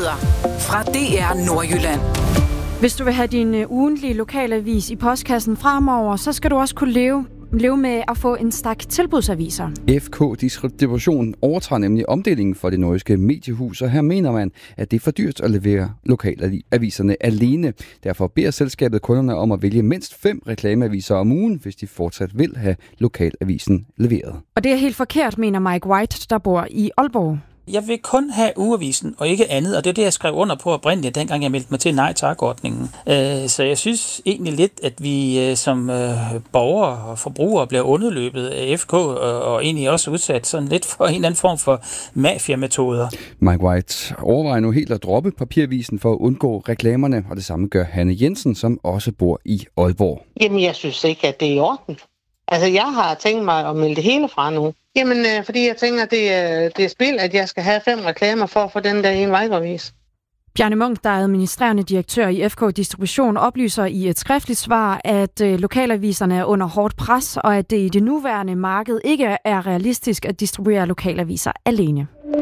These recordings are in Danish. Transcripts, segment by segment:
Nyheder fra DR Nordjylland. Hvis du vil have din ugentlige lokalavis i postkassen fremover, så skal du også kunne leve med at få en stak tilbudsaviser. FK Distribution overtager nemlig omdelingen for det nordjyske mediehus, og her mener man, at det er for dyrt at levere lokalaviserne alene. Derfor beder selskabet kunderne om at vælge mindst 5 reklameaviser om ugen, hvis de fortsat vil have lokalavisen leveret. Og det er helt forkert, mener Mike White, der bor i Aalborg. Jeg vil kun have ugeavisen og ikke andet, og det er det, jeg skrev under på oprindeligt, dengang jeg meldte mig til nej-tak-ordningen. Så jeg synes egentlig lidt, at vi som borgere og forbrugere bliver underløbet af FK, og egentlig også udsat sådan lidt for en eller anden form for mafiametoder. Mike White overvejer nu helt at droppe papiravisen for at undgå reklamerne, og det samme gør Hanne Jensen, som også bor i Aalborg. Jamen, jeg synes ikke, at det er i orden. Altså, jeg har tænkt mig at melde det hele fra nu. Jamen, fordi jeg tænker, at det er spil, at jeg skal have 5 reklamer for at få den der ene vejgavis. Bjarne Munk, der er administrerende direktør i FK Distribution, oplyser i et skriftligt svar, at lokalaviserne er under hårdt pres, og at det i det nuværende marked ikke er realistisk at distribuere lokalaviser alene.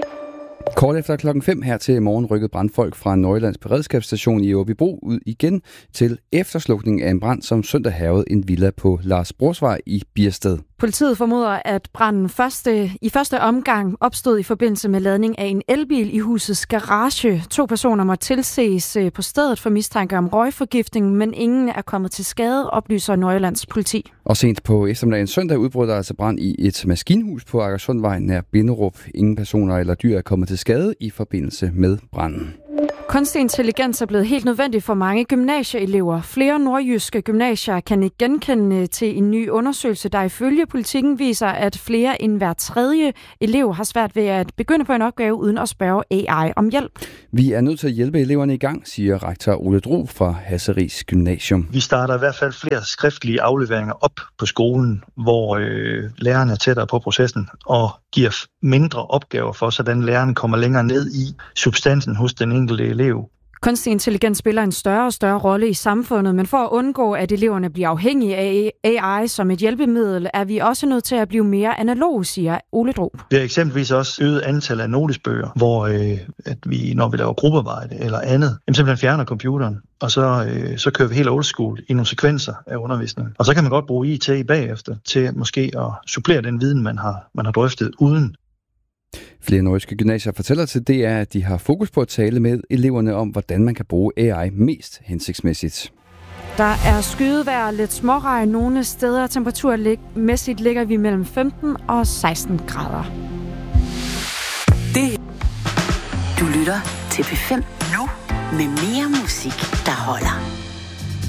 Kort efter 5:00 her til morgen rykkede brandfolk fra Nordjyllands beredskabsstation i Åbybro ud igen til efterslukning af en brand, som søndag hærgede en villa på Lars Brorsvej i Biersted. Politiet formoder, at branden i første omgang opstod i forbindelse med ladning af en elbil i husets garage. 2 personer må tilses på stedet for mistanke om røgforgiftning, men ingen er kommet til skade, oplyser Nordjyllands politi. Og sent på eftermiddagen søndag udbrød der altså brand i et maskinhus på Agersundvej nær Binderup. Ingen personer eller dyr er kommet til skade i forbindelse med branden. Kunstig intelligens er blevet helt nødvendig for mange gymnasieelever. Flere nordjyske gymnasier kan ikke genkende til en ny undersøgelse, der ifølge Politikken viser, at flere end hver 3. elev har svært ved at begynde på en opgave uden at spørge AI om hjælp. Vi er nødt til at hjælpe eleverne i gang, siger rektor Ole Dro fra Hasseris Gymnasium. Vi starter i hvert fald flere skriftlige afleveringer op på skolen, hvor lærerne er tættere på processen og giver mindre opgaver for, så den læreren kommer længere ned i substansen hos den enkelte elev. Kunstig intelligens spiller en større og større rolle i samfundet, men for at undgå, at eleverne bliver afhængige af AI som et hjælpemiddel, er vi også nødt til at blive mere analoge, siger Ole Dro. Det er eksempelvis også øget antal af notesbøger, hvor at vi, når vi laver gruppearbejde eller andet, simpelthen fjerner computeren, og så kører vi helt old school i nogle sekvenser af undervisningen. Og så kan man godt bruge IT bagefter til måske at supplere den viden, man har drøftet uden. Flere nordjyske gymnasier fortæller til DR, at de har fokus på at tale med eleverne om, hvordan man kan bruge AI mest hensigtsmæssigt. Der er skydevejr, lidt småregn nogle steder. Temperaturmæssigt ligger vi mellem 15 og 16 grader. Du lytter til P5 nu med mere musik.